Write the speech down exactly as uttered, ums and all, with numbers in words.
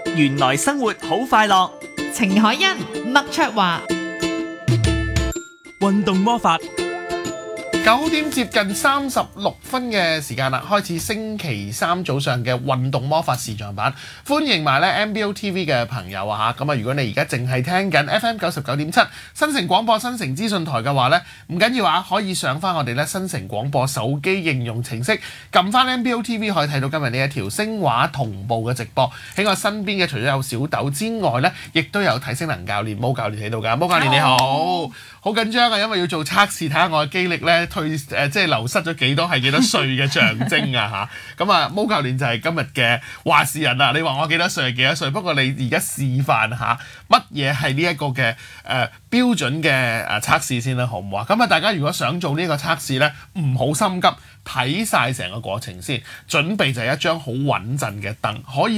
原來生活好快樂。 程海欣、麥卓華， 運動魔法。 九點接近三十六分嘅時間啦，開始星期三早上嘅運動魔法視像版，歡迎埋咧 M B O T V 嘅朋友啊嚇！咁啊，如果你而家淨係聽緊 F M 九十九點七新城廣播新城資訊台嘅話咧，唔緊要啊，可以上翻我哋咧新城廣播手機應用程式，撳翻 M B O T V 可以睇到今日呢一條聲畫同步嘅直播。喺我身邊嘅除咗有小豆之外咧，亦都有體適能教練毛教練喺度㗎。毛教練你好，好緊張啊，因為要做測試睇下我嘅肌力咧。退誒、呃、即係流失咗幾多係幾多歲嘅象徵啊嚇！咁啊，毛教練就係今日嘅話事人啦。你話我幾多歲係幾多歲？不過你而家示範下乜嘢係呢一個嘅誒、呃、標準嘅誒測試先啦，好唔好啊？咁啊，大家如果想做呢個測試咧，唔好心急，睇晒成個過程先。準備就係一張好穩陣嘅凳，可以